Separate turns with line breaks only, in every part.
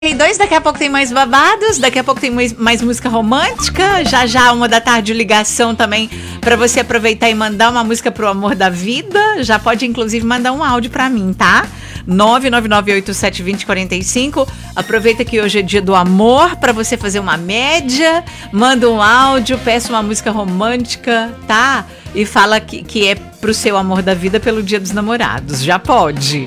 Dois, daqui a pouco tem mais babados, daqui a pouco tem mais música romântica, já 1h da tarde ligação também pra você aproveitar e mandar uma música pro amor da vida, já pode inclusive mandar um áudio pra mim, tá? 999872045, aproveita que hoje é dia do amor pra você fazer uma média, manda um áudio, peça uma música romântica, tá? E fala que é pro seu amor da vida pelo Dia dos Namorados, já pode.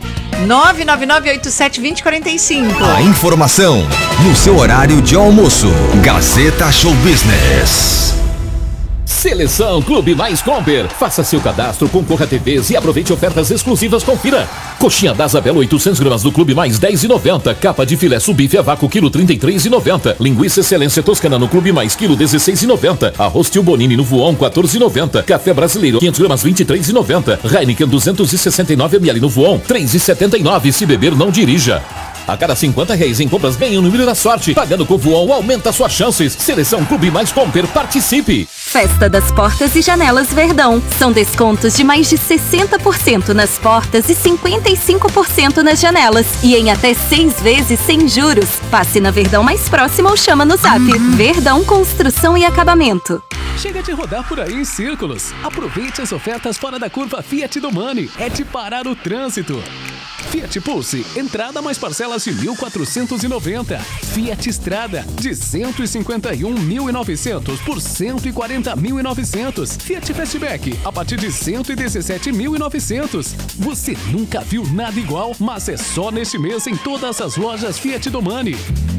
999872045.
A informação no seu horário de almoço. Gazeta Show Business.
Seleção Clube Mais Comper. Faça seu cadastro, concorra a TVs e aproveite ofertas exclusivas. Confira. Coxinha da Isabela 800 gramas do Clube Mais 10,90. Capa de filé subife a vácuo quilo 33,90. Linguiça Excelência Toscana no Clube Mais quilo 16,90. Arroz Tio Bonini no Voon 14,90. Café Brasileiro 500 gramas 23,90. Heineken 269 ml no Voon 3,79. Se beber não dirija. A cada R$50 em compras ganha um número da sorte. Pagando com o Voon aumenta suas chances. Seleção Clube Mais Comper, participe.
Festa das Portas e Janelas Verdão. São descontos de mais de 60% nas portas e 55% nas janelas. E em até 6 vezes sem juros. Passe na Verdão mais próxima ou chama no Zap. Verdão Construção e Acabamento.
Chega de rodar por aí em círculos. Aproveite as ofertas fora da curva Fiat do Money. É de parar o trânsito. Fiat Pulse, entrada mais parcelas de 1.490. Fiat Strada, de 151.900 por 140.900. Fiat Fastback, a partir de 117.900. Você nunca viu nada igual, mas é só neste mês em todas as lojas Fiat do Money.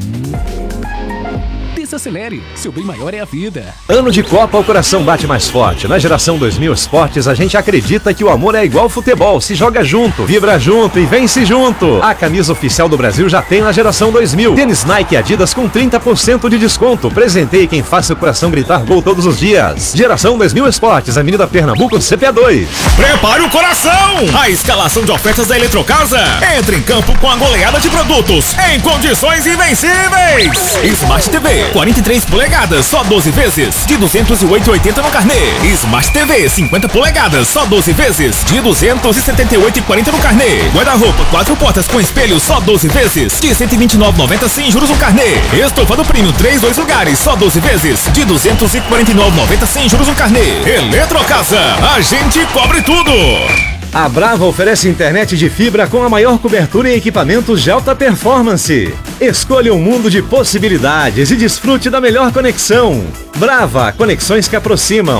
Desacelere, seu bem maior é a vida.
Ano de Copa, o coração bate mais forte. Na Geração 2000 Esportes, a gente acredita que o amor é igual futebol. Se joga junto, vibra junto e vence junto. A camisa oficial do Brasil já tem na Geração 2000. Tênis Nike e Adidas com 30% de desconto. Presenteie quem faça o coração gritar gol todos os dias. Geração 2000 Esportes, Avenida Pernambuco, CPA 2.
Prepare o coração! A escalação de ofertas da Eletrocasa entra em campo com a goleada de produtos em condições invencíveis. Smart TV 43 polegadas, só 12 vezes, de 208,80 no carnê. Smart TV 50 polegadas, só 12 vezes, de 278,40 no carnê. Guarda-roupa 4 portas com espelho, só 12 vezes, de 129,90 sem juros no carnê. Estofado Premium 3 lugares, só 12 vezes, de 249,90 sem juros no carnê. Eletrocasa, a gente cobre tudo!
A Brava oferece internet de fibra com a maior cobertura em equipamentos de alta performance. Escolha um mundo de possibilidades e desfrute da melhor conexão. Brava, conexões que aproximam.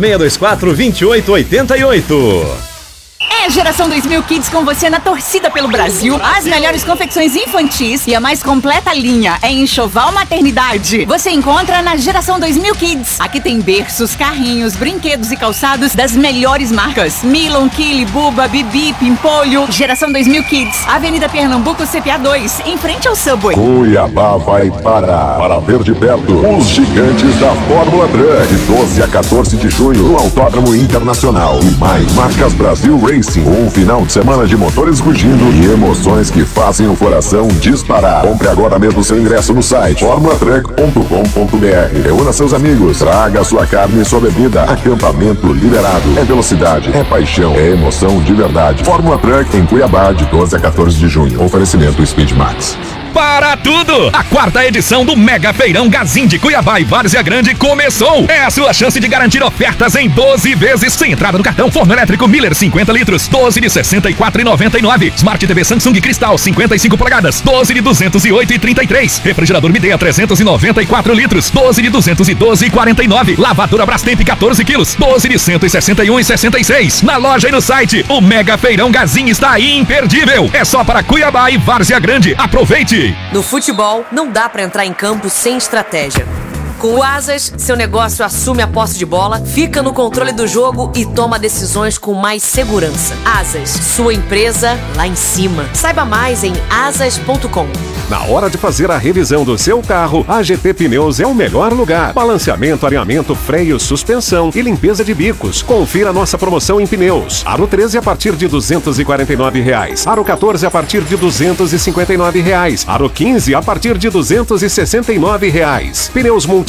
3624-2888.
É Geração 2000 Kids com você na torcida pelo Brasil. As melhores confecções infantis e a mais completa linha é enxoval maternidade. Você encontra na Geração 2000 Kids. Aqui tem berços, carrinhos, brinquedos e calçados das melhores marcas. Milon, Kili, Buba, Bibi, Pimpolho. Geração 2000 Kids. Avenida Pernambuco, CPA 2, em frente ao Subway.
Cuiabá vai para ver de perto os gigantes da Fórmula Truck, de 12 a 14 de junho no Autódromo Internacional. E mais marcas Brasil Racing. Um final de semana de motores rugindo e emoções que fazem o coração disparar. Compre agora mesmo seu ingresso no site formulatruck.com.br. Reúna seus amigos, traga sua carne e sua bebida. Acampamento liberado. É velocidade, é paixão, é emoção de verdade. Fórmula Truck em Cuiabá, de 12 a 14 de junho. Oferecimento Speed Max.
Para tudo! A 4ª edição do Mega Feirão Gazin de Cuiabá e Várzea Grande começou! É a sua chance de garantir ofertas em 12 vezes sem entrada no cartão. Forno elétrico Miller 50 litros, 12 de R$ 64,99. Smart TV Samsung Cristal 55 polegadas, 12 de R$ 208,33. Refrigerador Midea 394 litros, 12 de R$ 212,49. Lavadora Brastemp 14 quilos, 12 de R$ 161,66. Na loja e no site, o Mega Feirão Gazin está imperdível! É só para Cuiabá e Várzea Grande. Aproveite!
No futebol, não dá pra entrar em campo sem estratégia. Com o Asas, seu negócio assume a posse de bola, fica no controle do jogo e toma decisões com mais segurança. Asas, sua empresa lá em cima. Saiba mais em asas.com.
Na hora de fazer a revisão do seu carro, a GT Pneus é o melhor lugar. Balanceamento, alinhamento, freio, suspensão e limpeza de bicos. Confira nossa promoção em pneus. Aro 13 a partir de R$ 249,00. Aro 14 a partir de R$ 259,00. Aro 15 a partir de R$ 269,00. Pneus multi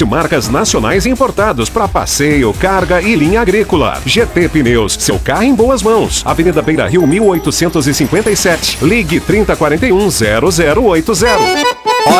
de marcas nacionais e importados para passeio, carga e linha agrícola. GT Pneus, seu carro em boas mãos. Avenida Beira Rio 1857. Ligue 3041 0080.